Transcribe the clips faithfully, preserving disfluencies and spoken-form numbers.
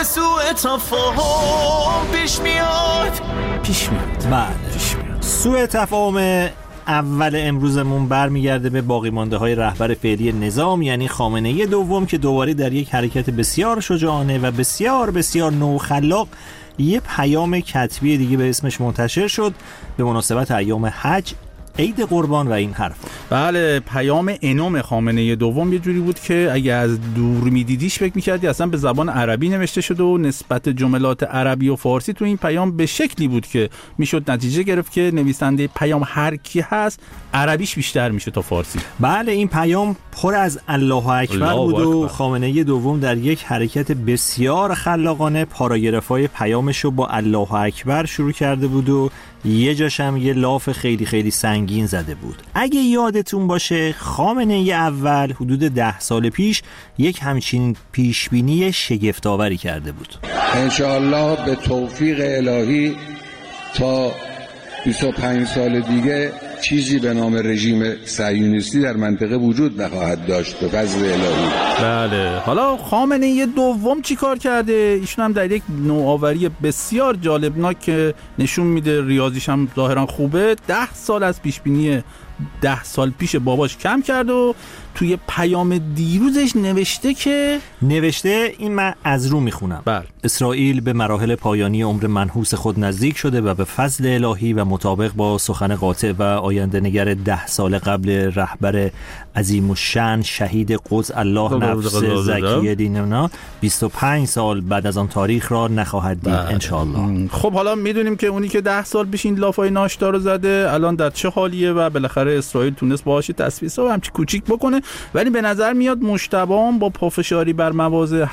سوء تفاهم پیش میاد پیش میاد بله پیش میاد. سوء تفاهم اول امروزمون برمیگرده به باقی مانده های رهبر فعلی نظام، یعنی خامنه‌ای دوم، که دوباره در یک حرکت بسیار شجاعانه و بسیار بسیار نوخلاق یه پیام کتبی دیگه به اسمش منتشر شد به مناسبت ایام حج، عید قربان و این حرفا. بله، پیام انوم خامنه‌ای دوم یه جوری بود که اگه از دور میدیدیش فکر می‌کردی اصلا به زبان عربی نوشته شده و نسبت جملات عربی و فارسی تو این پیام به شکلی بود که میشد نتیجه گرفت که نویسنده پیام هر کی هست عربیش بیشتر میشه تا فارسی. بله، این پیام پر از الله اکبر بود و خامنه‌ای دوم در یک حرکت بسیار خلاقانه پاراگرافای پیامشو با الله اکبر شروع کرده بود و یه جاش هم یه لاف خیلی خیلی سنگین زده بود. اگه یادتون باشه خامنه‌ای اول حدود ده سال پیش یک همچین پیشبینی شگفت‌آوری کرده بود. انشاءالله به توفیق الهی تا بیست و پنج سال دیگه چیزی به نام رژیم صهیونیستی در منطقه وجود نخواهد داشت به فضل الهی. بله، حالا خامنه‌ای دوم چی کار کرده؟ ایشون هم در یک نوآوری بسیار جالبناک که نشون میده ریاضیش هم ظاهرا خوبه، ده سال از پیشبینی ده سال پیش باباش کم کرد و توی پیام دیروزش نوشته که نوشته این من از رو میخونم. بله. اسرائیل به مراحل پایانی عمر منحوس خود نزدیک شده و به فضل الهی و مطابق با سخن قاطع و آینده نگر ده سال قبل رهبر عظیم الشأن شهید قدس الله نفس زکی دیننا بیست و پنج سال بعد از آن تاریخ را نخواهد دید انشاءالله. خب حالا میدونیم که اونی که ده سال پیش این لافای ناشتا رو زده الان در چه حالیه و بالاخره اسرائیل تونست باهاش تصفیه و همچی کوچیک بکنه، ولی به نظر میاد مجتبی با پافشاری بر مواضع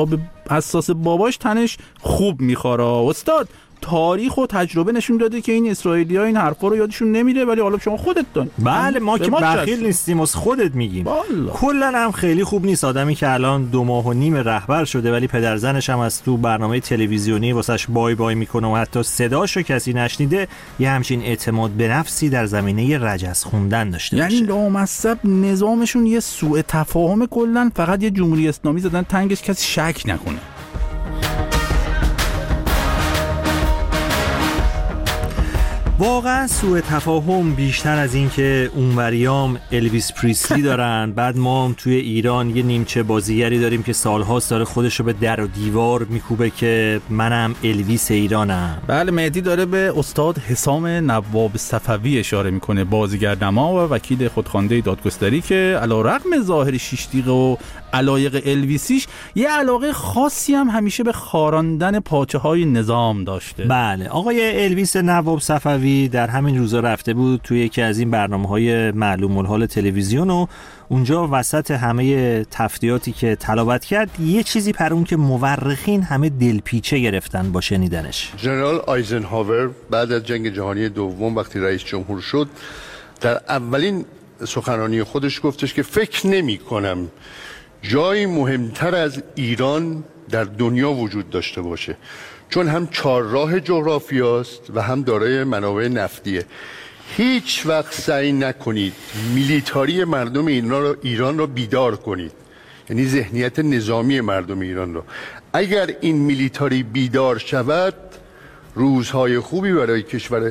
حساس باباش تنش خوب میخوره. استاد، تاریخ و تجربه نشون داده که این اسرائیلی‌ها این حرفا رو یادشون نمیره، ولی حالا شما خودت دان. بله، ما که بخیل نیستیم، از خودت میگیم. کلا هم خیلی خوب نیست آدمی که الان دو ماه و نیم رهبر شده ولی پدرزنش هم از تو برنامه تلویزیونی واسش بای بای میکنه و حتی صداشو کسی نشنیده یه همچین اعتماد به نفسی در زمینه رجز خوندن داشته باشه. یعنی لامصب نظامشون یه سوء تفاهم، کلا فقط یه جمهوری اسلامی زدن تنگش کسی شک نکنه. واقعا سوء تفاهم بیشتر از این که اونوریام الویس پریسلی دارن بعد ما هم توی ایران یه نیمچه بازیگری داریم که سالهاست داره خودشو به در و دیوار میکوبه که منم الویس ایرانم. بله، مهدی داره به استاد حسام نواب صفوی اشاره میکنه، بازیگر نما و وکیل خودخوانده دادگستری که علیرغم ظاهر شیش دیقه و علایق الویسیش یه علاقه خاصی هم همیشه به خاراندن پاچه های نظام داشته. بله، آقای الویس نواب صفوی در همین روزا رفته بود توی یکی از این برنامه‌های معلوم الحال تلویزیون و اونجا وسط همه تفتیاتی که تلاوت کرد یه چیزی پرون که مورخین همه دلپیچه گرفتن با شنیدنش. ژنرال آیزنهاور بعد از جنگ جهانی دوم وقتی رئیس جمهور شد در اولین سخنرانی خودش گفتش که فکر نمی کنم جایی مهمتر از ایران در دنیا وجود داشته باشه، چون هم چهارراه جغرافیاست و هم دارای منابع نفتیه. هیچ وقت سعی نکنید میلیتاری مردم ایران را بیدار کنید، یعنی ذهنیت نظامی مردم ایران را. اگر این میلیتاری بیدار شود روزهای خوبی برای کشور